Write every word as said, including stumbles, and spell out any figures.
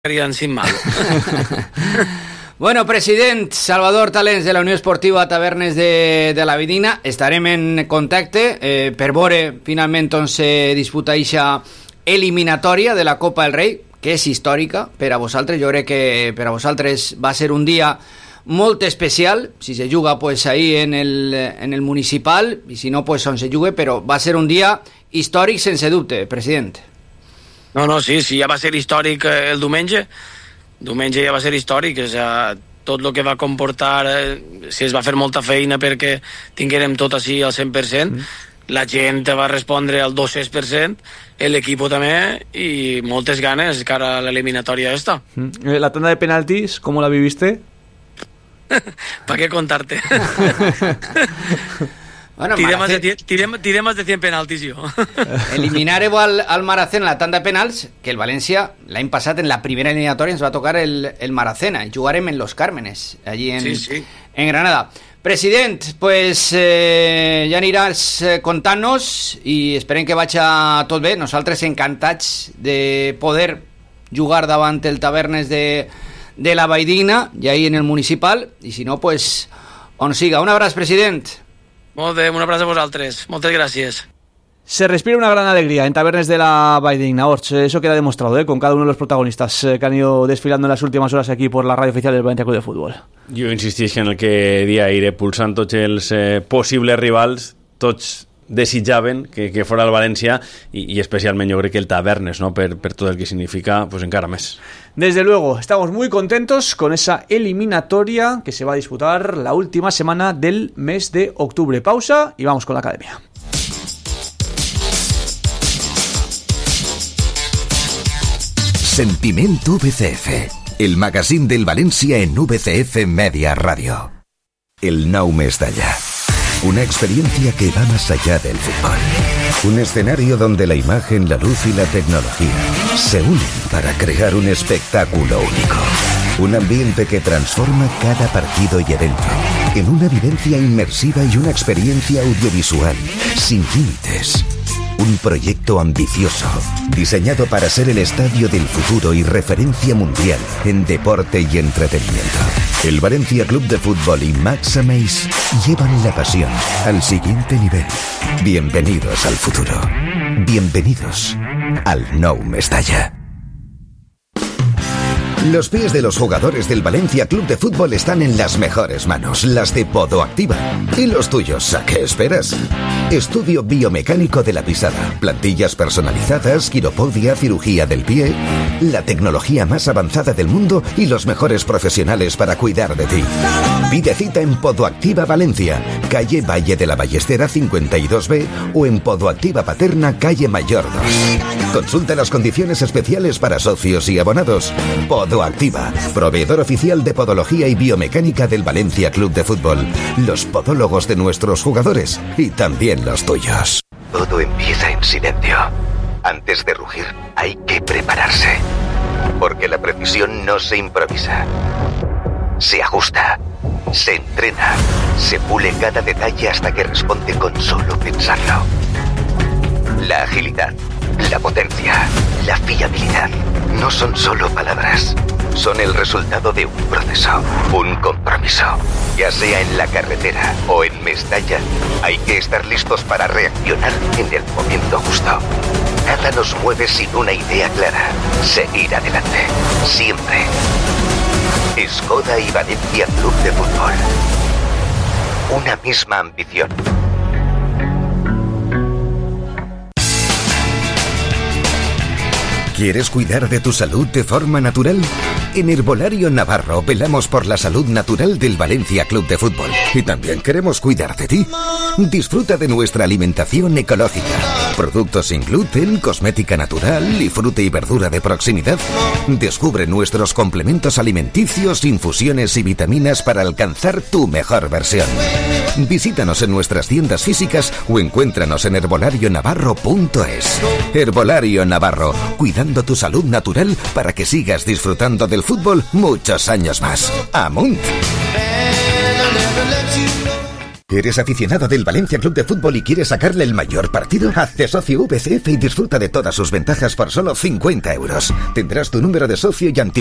Harían sin mal. Bueno, president Salvador Talens de la Unió Esportiva Tavernes de, de la Vidina, estarem en contacte eh, per veure finalment on se disputa eixa eliminatòria de la Copa del Rei, que és històrica per a vosaltres. Jo crec que per a vosaltres va ser un dia molt especial, si se juga pues ahí en el, en el municipal, i si no pues on se jugue, però va ser un dia històric sense dubte, president. No, no, sí, sí, ja va ser històric el diumenge. Diumenge ja va ser històric, o sigui, tot el que va comportar, eh, si es va fer molta feina perquè tinguérem tot així al cent per cent, mm. la gent va respondre al dos-cents per cent, l'equip també, i moltes ganes cara a l'eliminatòria esta. Mm. La tanda de penaltis, ¿cómo la viviste? ¿Para qué contarte? Bueno, tiré, más de, tiré, tiré más de cien penaltis jo. Eliminareu al, al Maracena la tanda de penals, que el València l'any passat en la primera eliminatòria ens va tocar el, el Maracena, i jugarem en Los Cármenes, allí en, sí, sí. en Granada. President, pues eh, ja aniràs eh, contant-nos i esperem que vagi tot bé. Nosaltres encantats de poder jugar davant el Tavernes de, de la Valldigna i ahí en el municipal, i si no, pues on siga. Un abraç, president. Molt bé, un abraç a vosaltres. Moltes gràcies. Se respira una gran alegría en Tavernes de la Valldigna, Orch. Eso queda demostrado, ¿eh? Con cada uno de los protagonistas eh, que han ido desfilando en las últimas horas aquí por la radio oficial del Valencia Club de Fútbol. Jo insistix en el que dia iré pulsant tots els eh, possibles rivals, tots desitjaven que, que fora el València i, i especialment jo crec que el Tavernes, ¿no? per, per tot el que significa, pues encara més. Desde luego, estamos muy contentos con esa eliminatoria que se va a disputar la última semana del mes de octubre. Pausa y vamos con la academia. Sentiment V C F, el magazín del València en V C F Media Radio. El Nou Mestalla. Una experiencia que va más allá del fútbol. Un escenario donde la imagen, la luz y la tecnología se unen para crear un espectáculo único. Un ambiente que transforma cada partido y evento en una vivencia inmersiva y una experiencia audiovisual sin límites. Un proyecto ambicioso, diseñado para ser el estadio del futuro y referencia mundial en deporte y entretenimiento. El Valencia Club de Fútbol y Max Ameis llevan la pasión al siguiente nivel. Bienvenidos al futuro. Bienvenidos al Nou Mestalla. Los pies de los jugadores del Valencia Club de Fútbol están en las mejores manos, las de Podoactiva. ¿Y los tuyos? ¿A qué esperas? Estudio biomecánico de la pisada, plantillas personalizadas, quiropodia, cirugía del pie, la tecnología más avanzada del mundo y los mejores profesionales para cuidar de ti. Pide cita en Podoactiva Valencia, calle Valle de la Ballestera cincuenta y dos B o en Podoactiva Paterna, calle Mayor dos. Consulta las condiciones especiales para socios y abonados. Podoactiva, proveedor oficial de podología y biomecánica del Valencia Club de Fútbol. Los podólogos de nuestros jugadores y también los tuyos. Todo empieza en silencio. Antes de rugir, hay que prepararse. Porque la precisión no se improvisa. Se ajusta, se entrena, se pule cada detalle hasta que responde con solo pensarlo. La agilidad, la potencia, la fiabilidad no son solo palabras, son el resultado de un proceso, un compromiso. Ya sea en la carretera o en Mestalla, hay que estar listos para reaccionar en el momento justo. Nada nos mueve sin una idea clara, seguir adelante, siempre. Skoda y Valencia Club de Fútbol. Una misma ambición. ¿Quieres cuidar de tu salud de forma natural? En Herbolario Navarro velamos por la salud natural del Valencia Club de Fútbol. Y también queremos cuidar de ti. Disfruta de nuestra alimentación ecológica. Productos sin gluten, cosmética natural y fruta y verdura de proximidad. Descubre nuestros complementos alimenticios, infusiones y vitaminas para alcanzar tu mejor versión. Visítanos en nuestras tiendas físicas o encuéntranos en herbolario navarro punto es. Herbolario Navarro, cuidando tu salud natural para que sigas disfrutando del fútbol muchos años más. ¡Amunt! ¿Eres aficionado del Valencia Club de Fútbol y quieres sacarle el mayor partido? Hazte socio V C F y disfruta de todas sus ventajas por solo cincuenta euros. Tendrás tu número de socio y antigüedad